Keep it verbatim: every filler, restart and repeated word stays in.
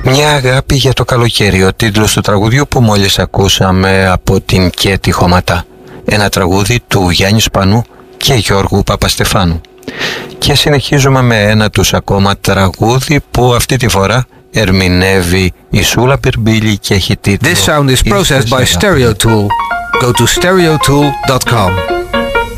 Μια αγάπη για το καλοκαίρι, ο τίτλος του τραγουδιού που μόλις ακούσαμε από την Κέτη Χωματά. Ένα τραγούδι του Γιάννη Σπανού και Γιώργου Παπαστεφάνου. Και συνεχίζουμε με ένα τους ακόμα τραγούδι που αυτή τη φορά ερμηνεύει η Σούλα Πυρμπίλη και έχει τίτλο This sound is processed by Stereo Tool. Go to stereo tool dot com.